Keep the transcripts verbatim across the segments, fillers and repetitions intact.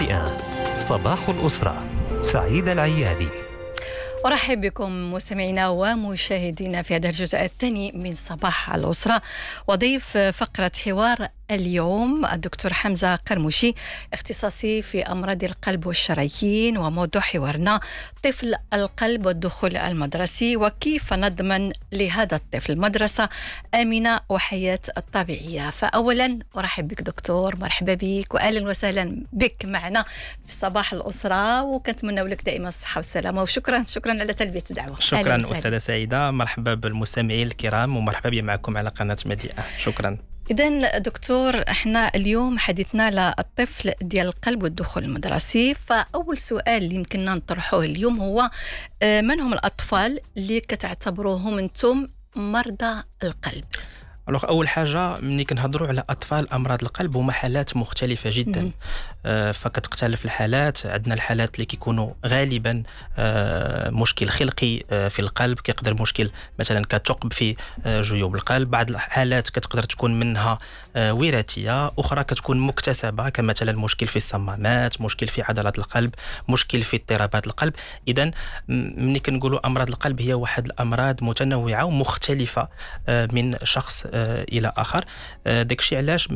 مئة. صباح الأسرة، سعيد العيادي. أرحب بكم مستمعينا ومشاهدينا في هذا الجزء الثاني من صباح الأسرة، وضيف فقرة حوار اليوم الدكتور حمزة قرموشي، اختصاصي في أمراض القلب والشرايين، وموضوع حوارنا طفل القلب والدخول المدرسي، وكيف نضمن لهذا الطفل مدرسة آمنة وحياة طبيعية. فأولا أرحب بك دكتور، مرحبا بك وأهلا وسهلا بك معنا في صباح الأسرة، وكنتمنى لك دائما الصحة والسلامة، وشكرا شكرا على تلبية الدعوة. شكرا أستاذة سعيدة، مرحبا بالمستمعين الكرام ومرحبا بي معكم على قناة مديئة. شكرا. إذن دكتور، احنا اليوم حديثنا على الطفل ديال القلب والدخول المدرسي، فأول سؤال اللي يمكننا نطرحه اليوم هو من هم الأطفال اللي كتعتبروهم أنتم مرضى القلب؟ ألوغ أول حاجة ملي كنهضروا على أطفال أمراض القلب هما حالات مختلفة جدا. آه فكتختلف الحالات. عندنا الحالات اللي كيكونوا غالبا آه مشكل خلقي آه في القلب، كيقدر مشكل مثلا كثقب في آه جيوب القلب. بعض الحالات كتقدر تكون منها آه وراثية، أخرى كتكون مكتسبة كمثلا مشكل في الصمامات، مشكل في عضلات القلب، مشكل في اضطرابات القلب. إذن ملي كنقولوا أمراض القلب هي واحد الأمراض متنوعة ومختلفة آه من شخص الى اخر. داكشي علاش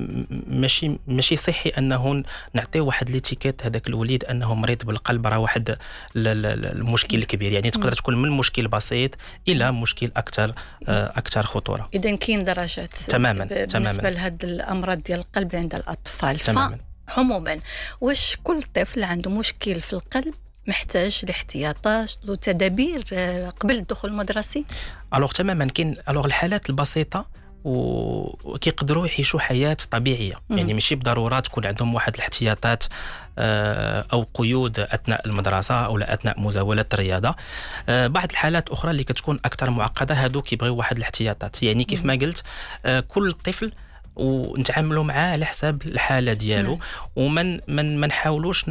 ماشي ماشي صحي انه نعطيو واحد ليتيكيت هذاك الوليد انه مريض بالقلب، راه واحد المشكل الكبير. يعني تقدر تكون من مشكل بسيط الى مشكل اكثر اكثر خطوره. اذا كاين درجات تماما بالنسبه لهذه الامراض ديال القلب عند الاطفال. تماما. عموما واش كل طفل عنده مشكل في القلب محتاج لاحتياطات وتدابير قبل الدخول المدرسي؟ الوغ تماما كاين. الوغ الحالات البسيطه وكيقدروا يعيشوا حياه طبيعيه، مم. يعني ماشي بضروره تكون عندهم واحد الاحتياطات او قيود اثناء المدرسه او اثناء مزاوله الرياضه. بعض الحالات اخرى اللي كتكون اكثر معقده هادو كيبغيو واحد الاحتياطات. يعني كيف ما قلت كل طفل ونتعاملوا معاه على حساب الحاله ديالو، ومن من ما نحاولوش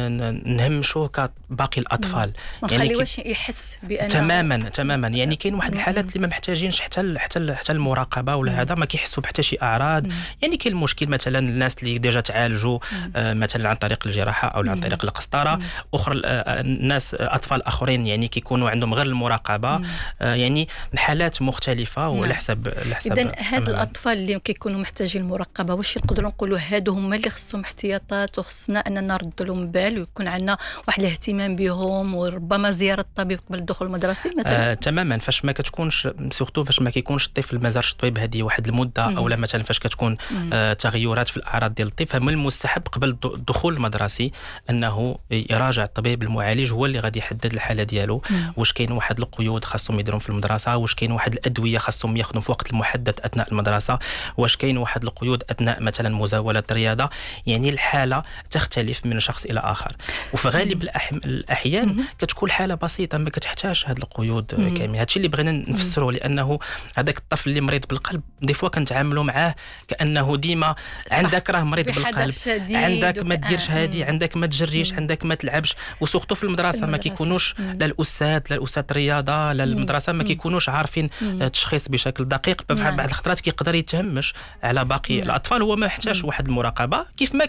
نهمشوه كباقي الاطفال. ما نخليوش يعني يحس بانه تماما تماما. يعني كاين واحد الحالات اللي ما محتاجينش حتى حتى حتى المراقبه ولا هذا، ما كيحسوا بحتى شي اعراض. مم. يعني كاين المشكل مثلا الناس اللي ديجا تعالجوا آه مثلا عن طريق الجراحه او عن طريق القسطره. مم. اخر آه الناس اطفال اخرين يعني كيكونوا عندهم غير المراقبه. آه يعني الحالات مختلفه وعلى حسب على حسب. اذا هاد الاطفال اللي كيكونوا محتاجين المراقبه، واش نقدروا نقولوا هادو هما اللي خصهم احتياطات وخصنا اننا نرد لهم بال ويكون عندنا واحد الاهتمام بهم، وربما زياره الطبيب قبل الدخول المدرسي مثلا؟ آه، تماما. فاش ما كتكونش سورتو فاش ما كيكونش الطفل ما زارش الطبيب هذه واحد المده، او لا مثلا فاش كتكون آه تغيرات في الاعراض ديال الطفل، فمن المستحب قبل الدخول المدرسي انه يراجع الطبيب المعالج، هو اللي غادي يحدد الحاله ديالو. مم. واش كاين واحد القيود خاصهم يديرهم في المدرسه، واش كاين واحد الادويه خاصهم ياخذهم في وقت المحدد اثناء المدرسه، واش كاين واحد القيود اثناء مثلا مزاوله الرياضه. يعني الحاله تختلف من شخص الى اخر، وفي غالب الأح... الاحيان مم. كتكون حاله بسيطه ما كتحتاج هذه القيود كامله. هادشي اللي بغينا نفسروا، لانه هذاك الطفل اللي مريض بالقلب دي فوا كنتعاملوا معاه كانه ديما عندك راه مريض بالقلب، عندك ما ديرش هادي، عندك ما تجريش، عندك ما تلعبش. وسورتو في المدرسه ما كيكونوش لا الاستاذ لا الاستاذ الرياضه لا المدرسه ما كيكونوش عارفين التشخيص بشكل دقيق. بعض الخطرات كيقدر يتهمش على باقي الاطفال، هو ما يحتاج واحد المراقبه كيف ما